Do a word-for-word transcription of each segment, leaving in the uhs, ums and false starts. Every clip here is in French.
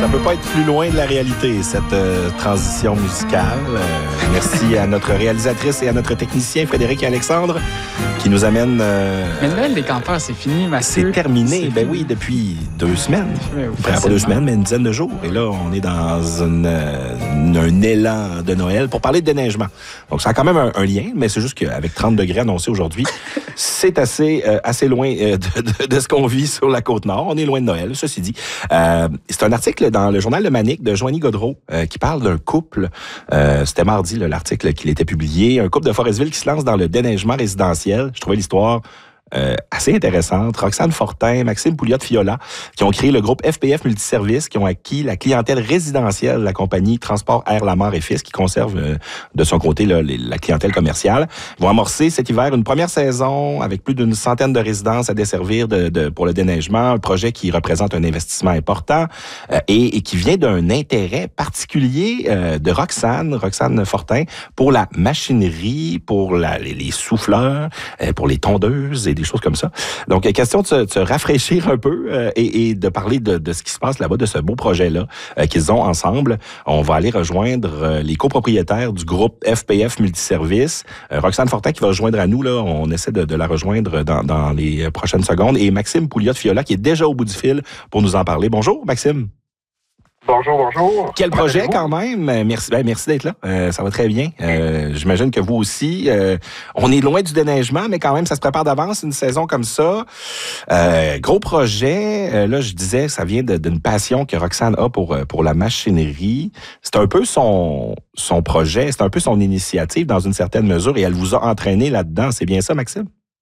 Ça peut pas être plus loin de la réalité, cette euh, transition musicale. Euh, merci à notre réalisatrice et à notre technicien, Frédéric et Alexandre, qui nous amènent... Euh, mais Noël des canteurs, c'est fini, Mathieu. C'est terminé, c'est ben fini. oui, depuis deux semaines. Oui, Enfin, pas deux semaines, mais une dizaine de jours. Et là, on est dans une, une, un élan de Noël pour parler de déneigement. Donc, ça a quand même un, un lien, mais c'est juste qu'avec trente degrés annoncés aujourd'hui, c'est assez, euh, assez loin euh, de, de, de ce qu'on vit sur la Côte-Nord. On est loin de Noël, ceci dit. Euh, c'est un article dans le journal Le Manic de Joanie Godreau euh, qui parle d'un couple. Euh, c'était mardi, là, l'article qui était publié. Un couple de Forestville qui se lance dans le déneigement résidentiel. Je trouvais l'histoire Euh, assez intéressante. Roxane Fortin, Maxime Pouliot-Fiola, qui ont créé le groupe F P F Multiservices, qui ont acquis la clientèle résidentielle de la compagnie Transport Air Lamar et Fils, qui conserve euh, de son côté là, les, la clientèle commerciale. Ils vont amorcer cet hiver une première saison avec plus d'une centaine de résidences à desservir de, de, pour le déneigement, un projet qui représente un investissement important euh, et, et qui vient d'un intérêt particulier euh, de Roxane, Roxane Fortin, pour la machinerie, pour la, les, les souffleurs, euh, pour les tondeuses et des choses comme ça. Donc, question de se, de se rafraîchir un peu euh, et, et de parler de, de ce qui se passe là-bas, de ce beau projet-là euh, qu'ils ont ensemble. On va aller rejoindre euh, les copropriétaires du groupe F P F Multiservices. Euh, Roxane Fortin qui va rejoindre à nous, là, on essaie de, de la rejoindre dans, dans les prochaines secondes. Et Maxime Pouliot-Fiola qui est déjà au bout du fil pour nous en parler. Bonjour, Maxime. Bonjour, bonjour. Quel projet quand même. Merci, ben, merci d'être là. Euh, ça va très bien. Euh, j'imagine que vous aussi. Euh, on est loin du déneigement, mais quand même, ça se prépare d'avance une saison comme ça. Euh, gros projet. Euh, là, je disais, ça vient de, d'une passion que Roxane a pour, pour la machinerie. C'est un peu son, son projet, c'est un peu son initiative dans une certaine mesure et elle vous a entraîné là-dedans. C'est bien ça, Maxime?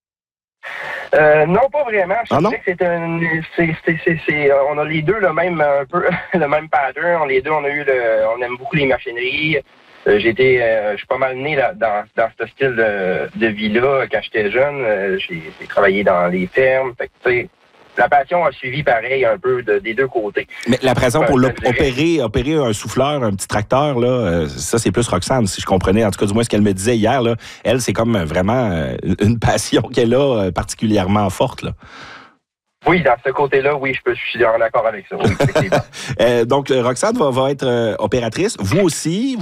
Euh, non, pas vraiment. Je ah non? que c'est un, c'est, c'est, c'est, c'est, on a les deux le même, un peu, le même pattern. Les deux, on a eu le, on aime beaucoup les machineries. Euh, j'ai été, euh, je suis pas mal né là, dans, dans ce style de, de vie-là quand j'étais jeune. Euh, j'ai, j'ai travaillé dans les fermes. Fait que, tu sais, la passion a suivi pareil un peu de, des deux côtés. Mais la passion pour opérer, opérer un souffleur, un petit tracteur, là, euh, ça, c'est plus Roxane, si je comprenais. En tout cas, du moins, ce qu'elle me disait hier, là, elle, c'est comme vraiment euh, une passion qu'elle a euh, particulièrement forte, là. Oui, dans ce côté-là, oui, je, peux, je suis en accord avec ça. Oui, euh, donc, Roxane va, va être euh, opératrice. Vous aussi,